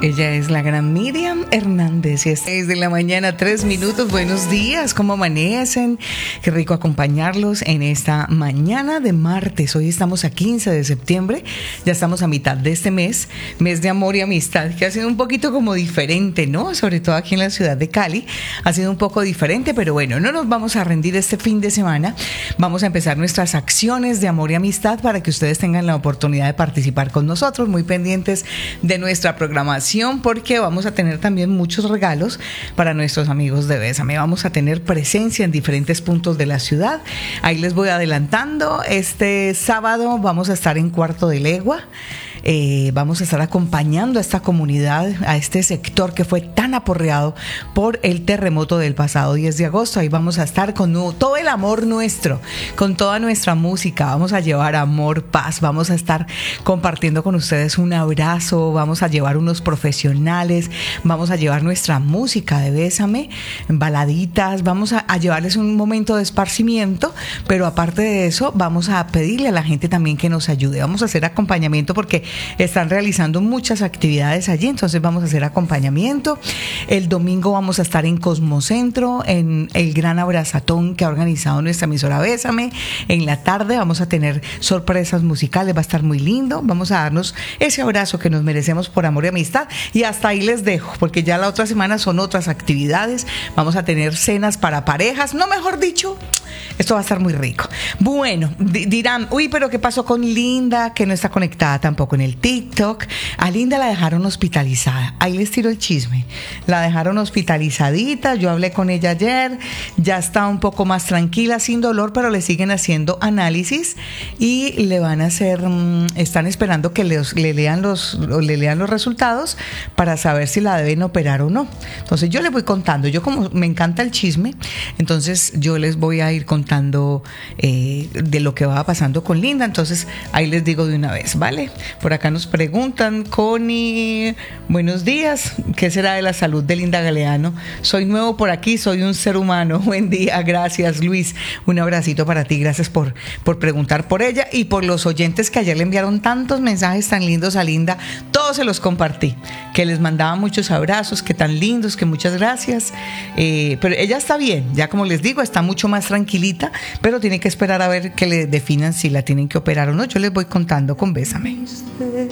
Ella es la gran Miriam Hernández y es 6 de la mañana, 3 minutos. Buenos días, ¿cómo amanecen? Qué rico acompañarlos en esta mañana de martes. Hoy estamos a 15 de septiembre, ya estamos a mitad de este mes de amor y amistad, que ha sido un poquito como diferente, ¿no? Sobre todo aquí en la ciudad de Cali, ha sido un poco diferente, pero bueno, no nos vamos a rendir este fin de semana. Vamos a empezar nuestras acciones de amor y amistad para que ustedes tengan la oportunidad de participar con nosotros, muy pendientes de nuestra programación, porque vamos a tener también muchos regalos para nuestros amigos de Bésame. Vamos a tener presencia en diferentes puntos de la ciudad. Ahí les voy adelantando. Este sábado vamos a estar en Cuarto de Legua. Vamos a estar acompañando a esta comunidad, a este sector que fue tan aporreado por el terremoto del pasado 10 de agosto. Ahí vamos a estar con todo el amor nuestro, con toda nuestra música. Vamos a llevar amor, paz. Vamos a estar compartiendo con ustedes un abrazo. Vamos a llevar unos profesionales. Vamos a llevar nuestra música de Bésame, baladitas. Vamos a llevarles un momento de esparcimiento, pero aparte de eso, vamos a pedirle a la gente también que nos ayude. Vamos a hacer acompañamiento porque están realizando muchas actividades allí, entonces vamos a hacer acompañamiento. El domingo vamos a estar en Cosmocentro, en el gran abrazatón que ha organizado nuestra emisora Bésame. En la tarde vamos a tener sorpresas musicales, va a estar muy lindo. Vamos a darnos ese abrazo que nos merecemos por amor y amistad, y hasta ahí les dejo, porque ya la otra semana son otras actividades. Vamos a tener cenas para parejas, no, mejor dicho, esto va a estar muy rico. Bueno, dirán, uy, pero ¿qué pasó con Linda, que no está conectada tampoco en el TikTok? A Linda la dejaron hospitalizada. Ahí les tiro el chisme. La dejaron hospitalizadita. Yo hablé con ella ayer. Ya está un poco más tranquila, sin dolor, pero le siguen haciendo análisis y le van a hacer, están esperando que le lean los resultados para saber si la deben operar o no. Entonces yo les voy contando. Yo, como me encanta el chisme, entonces yo les voy a ir contando de lo que va pasando con Linda. Entonces ahí les digo de una vez, ¿vale? Por acá nos preguntan, Connie, buenos días, ¿qué será de la salud de Linda Galeano? Soy nuevo por aquí, soy un ser humano. Buen día, gracias Luis, un abracito para ti, gracias por preguntar por ella y por los oyentes que ayer le enviaron tantos mensajes tan lindos a Linda. Todos se los compartí, que les mandaba muchos abrazos, que tan lindos, que muchas gracias. Pero ella está bien, ya como les digo, está mucho más tranquilita, pero tiene que esperar a ver que le definan si la tienen que operar o no. Yo les voy contando con Bésame.